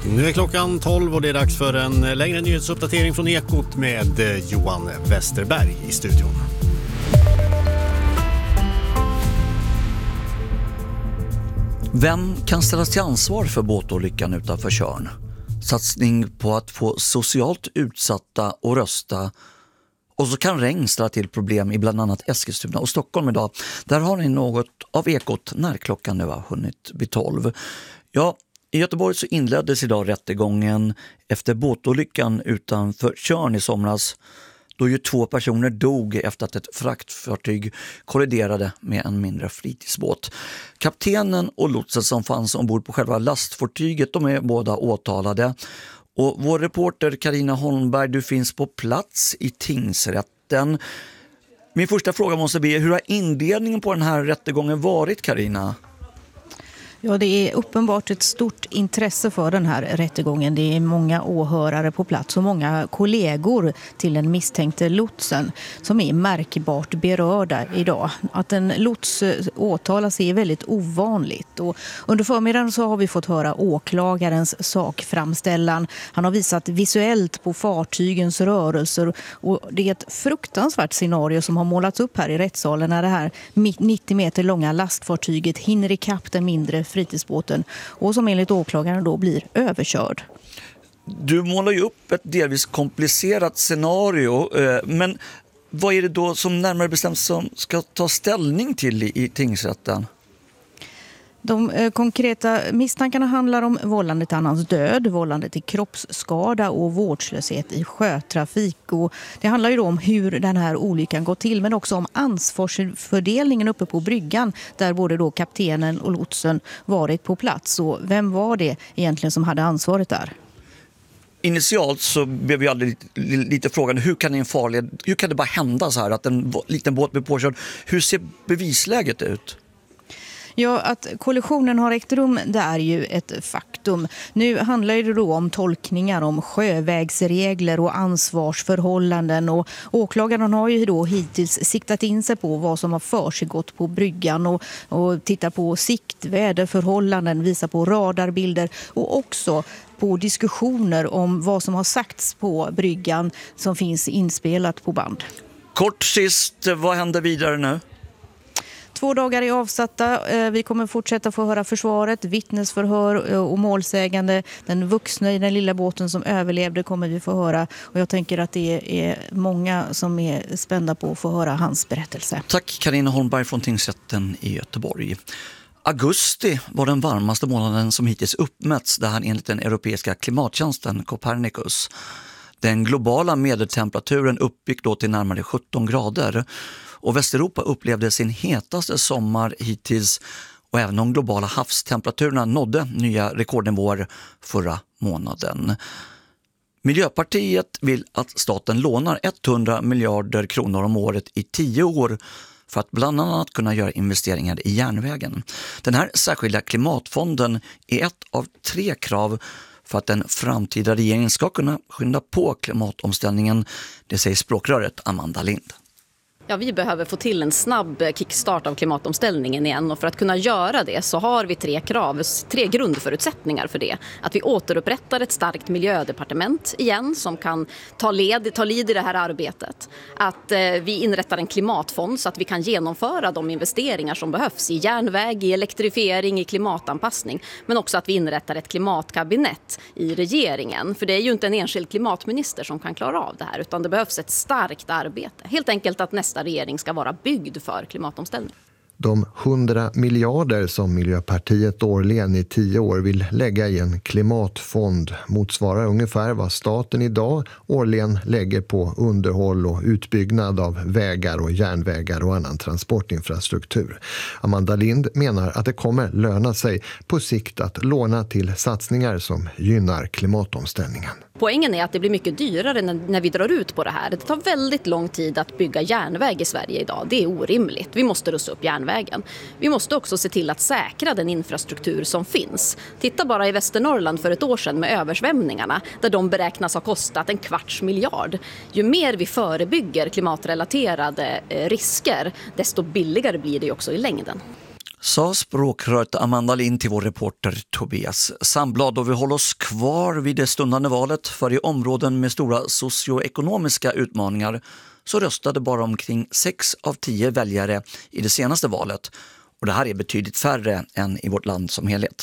Nu är klockan 12 och det är dags för en längre nyhetsuppdatering från Ekot med Johan Westerberg i studion. Vem kan ställas till ansvar för båtolyckan utanför Tjörn? Satsning på att få socialt utsatta och rösta. Och så kan regn ställa till problem i bland annat Eskilstuna och Stockholm idag. Där har ni något av Ekot när klockan nu har hunnit vid 12. Ja, i Göteborg så inleddes idag rättegången efter båtolyckan utanför Tjörn i somras, då ju 2 personer dog efter att ett fraktfartyg kolliderade med en mindre fritidsbåt. Kaptenen och lotsen som fanns ombord på själva lastfartyget, de är båda åtalade. Och vår reporter Carina Holmberg, du finns på plats i tingsrätten. Min första fråga måste bli, hur har inledningen på den här rättegången varit, Carina? Ja, det är uppenbart ett stort intresse för den här rättegången. Det är många åhörare på plats och många kollegor till den misstänkte lotsen som är märkbart berörda idag. Att en lots åtalas är väldigt ovanligt. Och under förmiddagen så har vi fått höra åklagarens sakframställan. Han har visat visuellt på fartygens rörelser och det är ett fruktansvärt scenario som har målats upp här i rättssalen när det här 90 meter långa lastfartyget hinner ikapp den mindre fritidsbåten och som enligt åklagaren då blir överkörd. Du målar ju upp ett delvis komplicerat scenario, men vad är det då som närmare bestämt som ska ta ställning till i tingsrätten? De konkreta misstankarna handlar om vållande till annans död, vållande till kroppsskada och vårdslöshet i sjötrafik. Och det handlar ju då om hur den här olyckan går till, men också om ansvarsfördelningen uppe på bryggan där både då kaptenen och lotsen varit på plats. Och vem var det egentligen som hade ansvaret där? Initialt så blev vi aldrig lite frågan, hur kan det bara hända så här att en liten båt blir påkörd? Hur ser bevisläget ut? Ja, att kollisionen har ägt rum, det är ju ett faktum. Nu handlar det då om tolkningar om sjövägsregler och ansvarsförhållanden. Och åklagaren har ju då hittills siktat in sig på vad som har försiggått på bryggan och tittar på siktväderförhållanden, visar på radarbilder och också på diskussioner om vad som har sagts på bryggan som finns inspelat på band. Kort sist, vad händer vidare nu? 2 dagar är avsatta. Vi kommer fortsätta få höra försvaret, vittnesförhör och målsägande. Den vuxna i den lilla båten som överlevde kommer vi få höra. Och jag tänker att det är många som är spända på att få höra hans berättelse. Tack Carina Holmberg från tingsrätten i Göteborg. Augusti var den varmaste månaden som hittills uppmätts, det här enligt den europeiska klimattjänsten Copernicus. Den globala medeltemperaturen uppgick då till närmare 17 grader. Och Västeuropa upplevde sin hetaste sommar hittills och även de globala havstemperaturerna nådde nya rekordnivåer förra månaden. Miljöpartiet vill att staten lånar 100 miljarder kronor om året i 10 år för att bland annat kunna göra investeringar i järnvägen. Den här särskilda klimatfonden är ett av 3 krav för att den framtida regeringen ska kunna skynda på klimatomställningen, det säger språkröret Amanda Lind. Ja, vi behöver få till en snabb kickstart av klimatomställningen igen och för att kunna göra det så har vi 3 krav, 3 grundförutsättningar för det. Att vi återupprättar ett starkt miljödepartement igen som kan ta lid i det här arbetet. Att vi inrättar en klimatfond så att vi kan genomföra de investeringar som behövs i järnväg, i elektrifiering, i klimatanpassning. Men också att vi inrättar ett klimatkabinett i regeringen. För det är ju inte en enskild klimatminister som kan klara av det här utan det behövs ett starkt arbete. Helt enkelt att nästa regering ska vara byggd för klimatomställning. De 100 miljarder som Miljöpartiet årligen i 10 år vill lägga i en klimatfond motsvarar ungefär vad staten idag årligen lägger på underhåll och utbyggnad av vägar och järnvägar och annan transportinfrastruktur. Amanda Lind menar att det kommer löna sig på sikt att låna till satsningar som gynnar klimatomställningen. Poängen är att det blir mycket dyrare när vi drar ut på det här. Det tar väldigt lång tid att bygga järnväg i Sverige idag. Det är orimligt. Vi måste rusta upp järnvägen. Vi måste också se till att säkra den infrastruktur som finns. Titta bara i Västernorrland för ett år sedan med översvämningarna där de beräknas ha kostat 250 miljarder. Ju mer vi förebygger klimatrelaterade risker, desto billigare blir det också i längden. Sa språkröret Amanda Lind till vår reporter Tobias Sandblad, och vi håller oss kvar vid det stundande valet, för i områden med stora socioekonomiska utmaningar så röstade bara omkring 6 av 10 väljare i det senaste valet, och det här är betydligt färre än i vårt land som helhet.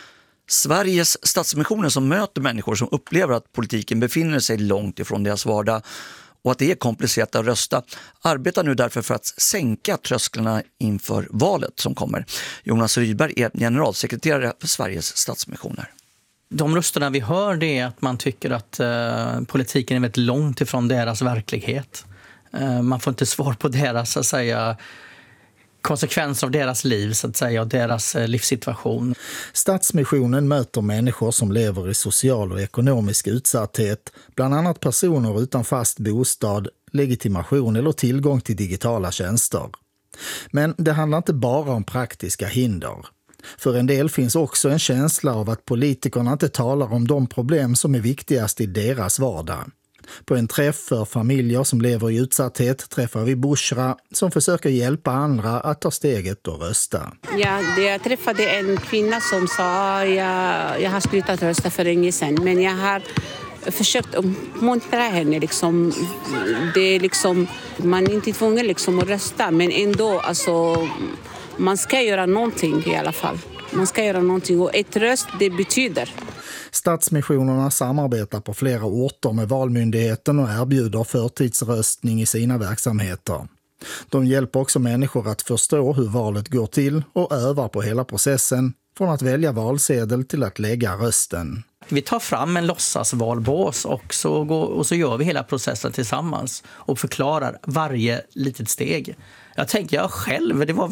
Sveriges Stadsmissioner, som möter människor som upplever att politiken befinner sig långt ifrån deras vardag och att det är komplicerat att rösta, arbetar nu därför för att sänka trösklarna inför valet som kommer. Jonas Rydberg är generalsekreterare för Sveriges Stadsmissioner. De rösterna vi hör, det är att man tycker att politiken är väldigt långt ifrån deras verklighet. Man får inte svar på deras, så att säga, konsekvenser av deras liv, så att säga, och deras livssituation. Stadsmissionen möter människor som lever i social och ekonomisk utsatthet, bland annat personer utan fast bostad, legitimation eller tillgång till digitala tjänster. Men det handlar inte bara om praktiska hinder. För en del finns också en känsla av att politikerna inte talar om de problem som är viktigast i deras vardag. På en träff för familjer som lever i utsatthet träffar vi Bushra som försöker hjälpa andra att ta steget och rösta. Ja, jag träffade en kvinna som sa jag har slutat rösta för länge sedan, men jag har försökt uppmuntra henne. Liksom, det är liksom, man är inte tvungen liksom att rösta, men ändå alltså, man ska göra någonting i alla fall. Man ska göra någonting, och ett röst det betyder. Stadsmissionerna samarbetar på flera orter med Valmyndigheten och erbjuder förtidsröstning i sina verksamheter. De hjälper också människor att förstå hur valet går till och övar på hela processen, från att välja valsedel till att lägga rösten. Vi tar fram en låtsasvalbås och så gör vi hela processen tillsammans och förklarar varje litet steg. Jag tänker jag själv, det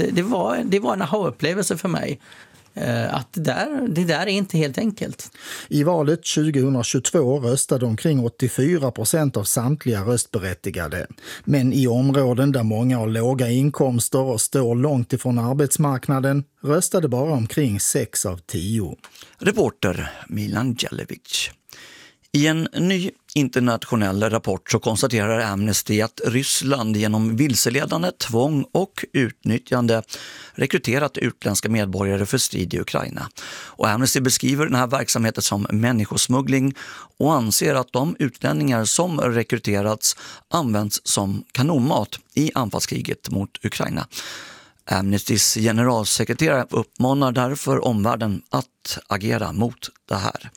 var en aha-upplevelse för mig. Att det där är inte helt enkelt. I valet 2022 röstade omkring 84% av samtliga röstberättigade. Men i områden där många har låga inkomster och står långt ifrån arbetsmarknaden röstade bara omkring 6 av 10. Reporter Milan Jelevic. I en ny internationell rapport så konstaterar Amnesty att Ryssland genom vilseledande, tvång och utnyttjande rekryterat utländska medborgare för strid i Ukraina. Och Amnesty beskriver den här verksamheten som människosmuggling och anser att de utlänningar som rekryterats används som kanonmat i anfallskriget mot Ukraina. Amnestys generalsekreterare uppmanar därför omvärlden att agera mot det här.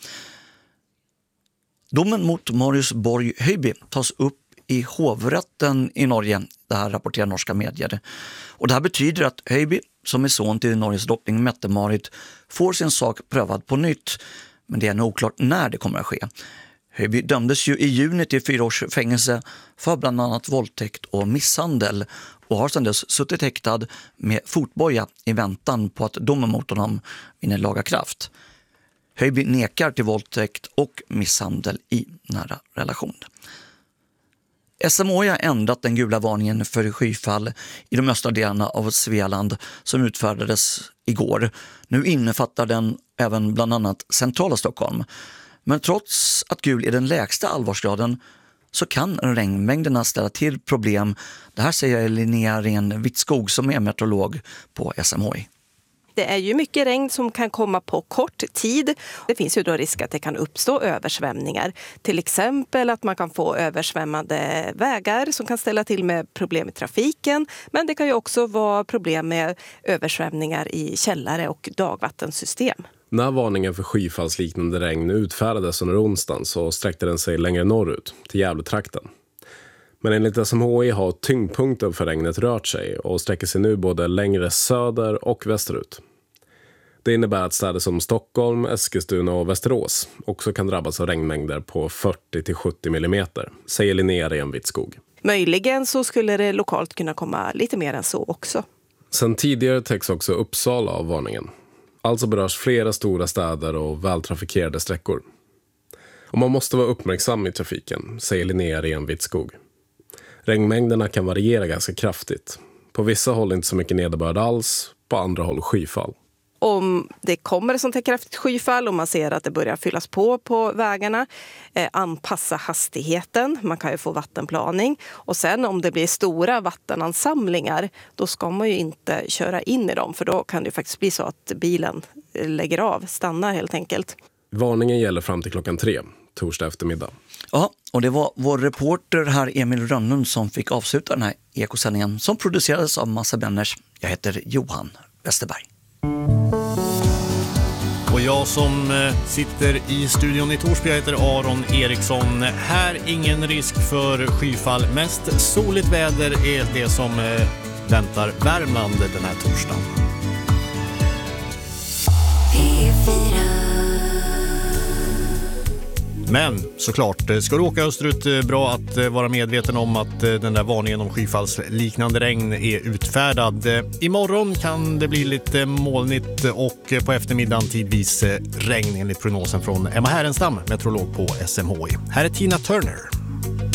Domen mot Marius Borg Høiby tas upp i hovrätten i Norge, det här rapporterar norska medier. Och det här betyder att Høiby, som är son till Norges drottning Mette-Marit, får sin sak prövad på nytt, men det är ännu oklart när det kommer att ske. Høiby dömdes ju i juni till 4 års fängelse för bland annat våldtäkt och misshandel och har sedan dess suttit häktad med fotboja i väntan på att domen mot honom vinner laga kraft. Høiby nekar till våldtäkt och misshandel i nära relation. SMHI har ändrat den gula varningen för skyfall i de östra delarna av Svealand som utfärdades igår. Nu innefattar den även bland annat centrala Stockholm. Men trots att gul är den lägsta allvarsgraden så kan regnmängderna ställa till problem. Det här säger Linnea Ren-Wittskog som är meteorolog på SMHI. Det är ju mycket regn som kan komma på kort tid. Det finns ju då risk att det kan uppstå översvämningar. Till exempel att man kan få översvämmade vägar som kan ställa till med problem i trafiken. Men det kan ju också vara problem med översvämningar i källare och dagvattensystem. När varningen för skyfallsliknande regn utfärdades under onsdagen så sträckte den sig längre norrut, till Gävletrakten. Men enligt SMHI har tyngdpunkten för regnet rört sig och sträcker sig nu både längre söder och västerut. Det innebär att städer som Stockholm, Eskilstuna och Västerås också kan drabbas av regnmängder på 40-70 millimeter, säger Linnea Ren-Wittskog. Möjligen så skulle det lokalt kunna komma lite mer än så också. Sen tidigare täcks också Uppsala av varningen. Alltså berörs flera stora städer och vältrafikerade sträckor. Och man måste vara uppmärksam i trafiken, säger Linnea Ren-Wittskog. Regnmängderna kan variera ganska kraftigt. På vissa håll inte så mycket nederbörd alls, på andra håll skyfall. om det kommer ett sånt här kraftigt skyfall och man ser att det börjar fyllas på vägarna, anpassa hastigheten. Man kan ju få vattenplaning. Och sen om det blir stora vattenansamlingar, då ska man ju inte köra in i dem. För då kan det faktiskt bli så att bilen lägger av, stannar helt enkelt. Varningen gäller fram till klockan 3, torsdag eftermiddag. Ja, och det var vår reporter här Emil Rönnlund som fick avsluta den här ekosändningen som producerades av Massa Benners. Jag heter Johan Westerberg. Och jag som sitter i studion i Torsby, jag heter Aron Eriksson. Här ingen risk för skyfall, mest soligt väder är det som väntar Värmland den här torsdagen. Men såklart, ska du åka österut, bra att vara medveten om att den där varningen om skyfallsliknande regn är utfärdad. Imorgon kan det bli lite molnigt och på eftermiddagen tidvis regn enligt prognosen från Emma Härenstam, meteorolog på SMHI. Här är Tina Turner.